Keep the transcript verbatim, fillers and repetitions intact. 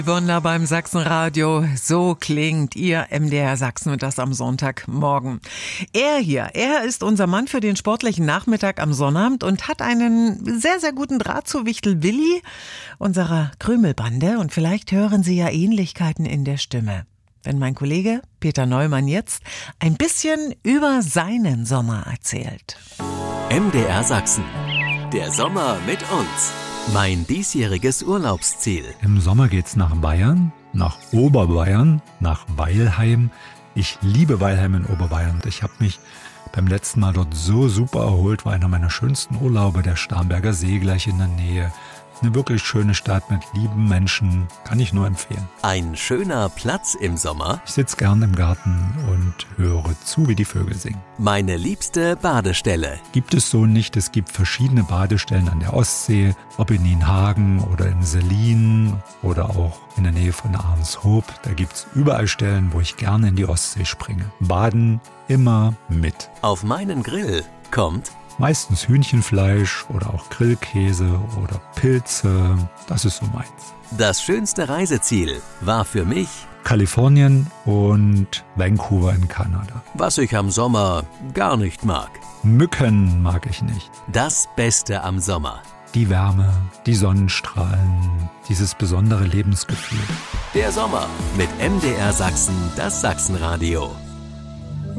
Wunder beim Sachsenradio. So klingt Ihr M D R Sachsen und das am Sonntagmorgen. Er hier, er ist unser Mann für den sportlichen Nachmittag am Sonnabend und hat einen sehr, sehr guten Draht zu Wichtel Willi, unserer Krümelbande. Und vielleicht hören Sie ja Ähnlichkeiten in der Stimme, wenn mein Kollege Peter Neumann jetzt ein bisschen über seinen Sommer erzählt. M D R Sachsen. Der Sommer mit uns. Mein diesjähriges Urlaubsziel. Im Sommer geht's nach Bayern, nach Oberbayern, nach Weilheim. Ich liebe Weilheim in Oberbayern. Ich habe mich beim letzten Mal dort so super erholt. War einer meiner schönsten Urlaube, der Starnberger See gleich in der Nähe. Eine wirklich schöne Stadt mit lieben Menschen, kann ich nur empfehlen. Ein schöner Platz im Sommer. Ich sitze gern im Garten und höre zu, wie die Vögel singen. Meine liebste Badestelle. Gibt es so nicht. Es gibt verschiedene Badestellen an der Ostsee, ob in Nienhagen oder in Sellin oder auch in der Nähe von Ahrenshoop. Da gibt es überall Stellen, wo ich gerne in die Ostsee springe. Baden immer mit. Auf meinen Grill kommt meistens Hühnchenfleisch oder auch Grillkäse oder Pilze. Das ist so meins. Das schönste Reiseziel war für mich Kalifornien und Vancouver in Kanada. Was ich am Sommer gar nicht mag. Mücken mag ich nicht. Das Beste am Sommer. Die Wärme, die Sonnenstrahlen, dieses besondere Lebensgefühl. Der Sommer mit M D R Sachsen, das Sachsenradio.